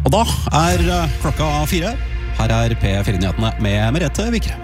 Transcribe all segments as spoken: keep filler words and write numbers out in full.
Og da er klokka fire. Her er P fire-nyhetene med Merete Vikre.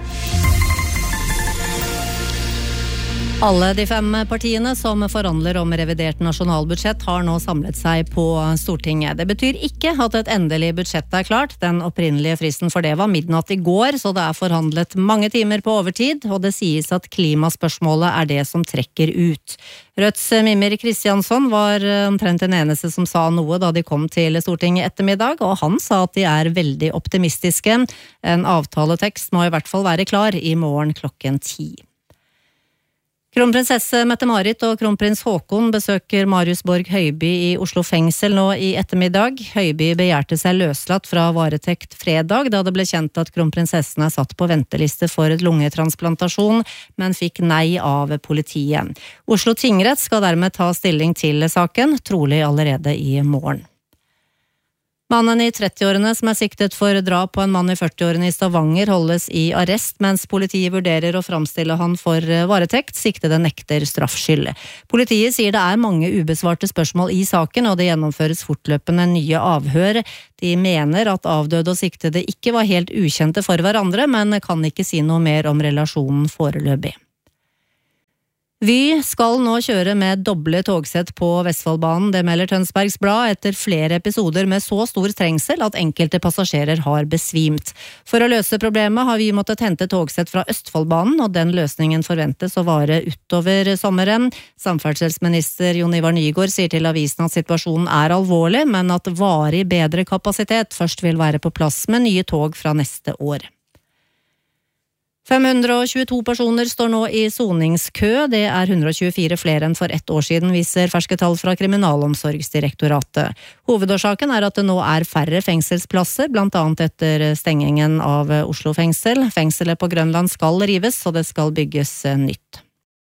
Alle de fem partiene som forhandler om revidert nasjonalbudsjett har nå samlet seg på Stortinget. Det betyr ikke at et endelig budsjett er klart. Den opprinnelige fristen for det var midnatt i går, så det er forhandlet mange timer på overtid, og det sies at klimaspørsmålet er det som trekker ut. Rødts Mimir Kristiansson var omtrent den eneste som sa noe da de kom til Stortinget ettermiddag, og han sa at de er veldig optimistiske. En avtaletekst må i hvert fall være klar i morgen klokken ti. Kronprinsesse Mette-Marit og kronprins Håkon besøker Marius Borg Høiby i Oslo fengsel nå i ettermiddag. Høiby begjærte seg løslatt fra varetekt fredag, da det ble kjent at kronprinsessen er satt på venteliste for et lungetransplantasjon, men fikk nei av politiet. Oslo tingrett skal dermed ta stilling til saken, trolig allerede i morgen. Mannen i trettiårene som er siktet for drap på en mann i førtiårene i Stavanger holdes i arrest, mens politiet vurderer å framstille han for varetekt. Siktede nekter straffskyld. Politiet sier det er mange ubesvarte spørsmål i saken, og det gjennomføres fortløpende nye avhør. De mener at avdøde og siktede ikke var helt ukjente for hverandre, men kan ikke si noe mer om relasjonen foreløpig. Vy skal nå kjøre med doble togsett på Vestfoldbanen, det melder Tønsbergs Blad, etter flere episoder med så stor trengsel at enkelte passasjerer har besvimt. For å løse problemet har Vy måttet hente togsett fra Østfoldbanen, og den løsningen forventes å vare utover sommeren. Samferdselsminister Jon Ivar Nygård sier til avisen at situasjonen er alvorlig, men at varig bedre kapasitet først vil være på plass med nye tog fra neste år. fem hundre og tjueto personer står nå i soningskø, det er hundre og tjuefire flere enn for ett år siden, viser ferske tall fra Kriminalomsorgsdirektoratet. Hovedårsaken er at det nå er færre fengselsplasser, blant annet etter stengingen av Oslo fengsel. Fengselet på Grønland skal rives, så det skal bygges nytt.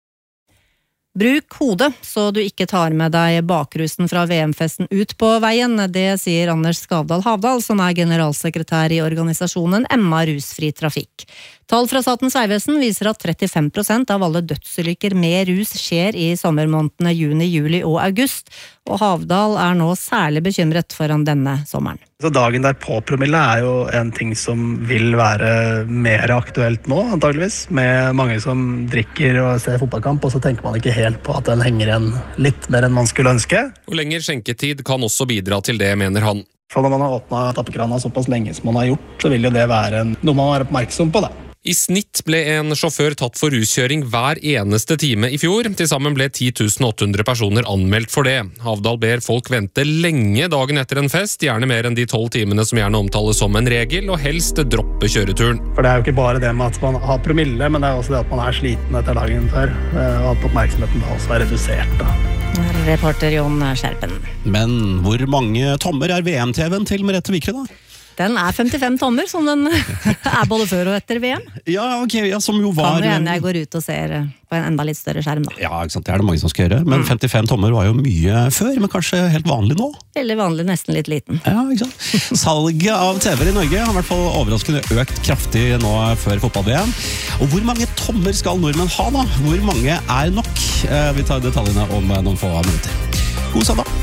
Bruk hodet, så du ikke tar med deg bakrusen fra V M-festen ut på veien. Det sier Anders Skavdal Havdal, som er generalsekretær i organisasjonen Emma Rusfri Trafikk. Tall fra Statens vegvesen viser at trettifem prosent av alle dødsulykker med rus skjer i sommermånedene juni, juli og august, og Havdal er nå særlig bekymret foran denne sommeren. Så dagen der på promille er jo en ting som vil være mer aktuelt nå, antageligvis, med mange som drikker og ser fotballkamp, og så tenker man ikke helt på at den henger igjen litt mer enn man skulle ønske. Og lengre skjenketid kan også bidra til det, mener han. For når man har åpnet tappekrana såpass lenge som man har gjort, så vil jo det være noe man må være oppmerksom på, da. I snitt ble en sjåfør tatt for ruskjøring hver eneste time i fjor. Til sammen ble ti tusen åtte hundre personer anmeldt for det. Havdal ber folk vente lenge dagen etter en fest, gjerne mer enn de tolv timene som gjerne omtales som en regel, og helst droppe kjøreturen. For det er jo ikke bare det med at man har promille, men det er også det at man er sliten etter dagen før, og at oppmerksomheten da også er redusert, da. Reporter Jon Skjerpen. Men hvor mange tommer er V M-T V-en til Merete Vikre da? Den er femtifem tommer, som den er både før og etter V M. Ja, ok, ja, som jo var... Kan jo hende jeg går ut og ser på en enda litt større skjerm da. Ja, ikke sant, det er det mange som skal gjøre. Men mm. femtifem tommer var jo mye før, men kanskje helt vanlig nå? Veldig vanlig, nesten litt liten. Ja, ikke sant. Salget av T V-er i Norge har i hvert fall overraskende økt kraftig nå før fotball-V M. Og hvor mange tommer skal nordmenn ha da? Hvor mange er nok? Vi tar detaljene om noen få minutter. God søndag!